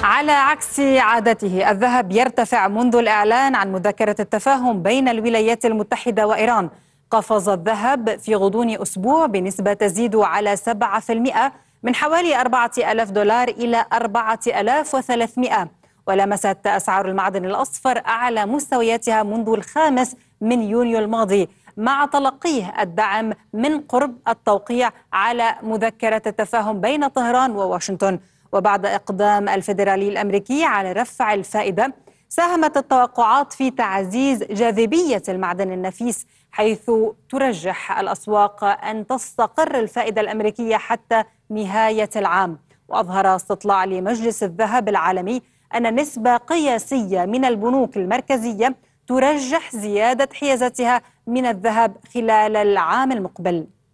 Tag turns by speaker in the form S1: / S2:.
S1: على عكس عادته، الذهب يرتفع منذ الإعلان عن مذكرة التفاهم بين الولايات المتحدة وإيران. قفز الذهب في غضون أسبوع بنسبة تزيد على 7%، من حوالي 4000 دولار إلى 4300. ولمست أسعار المعدن الأصفر أعلى مستوياتها منذ 5 يونيو الماضي، مع تلقيه الدعم من قرب التوقيع على مذكرة التفاهم بين طهران وواشنطن. وبعد إقدام الفيدرالي الأمريكي على رفع الفائدة، ساهمت التوقعات في تعزيز جاذبية المعدن النفيس، حيث ترجح الأسواق أن تستقر الفائدة الأمريكية حتى نهاية العام. وأظهر استطلاع لمجلس الذهب العالمي أن نسبة قياسية من البنوك المركزية ترجح زيادة حيازتها من الذهب خلال العام المقبل.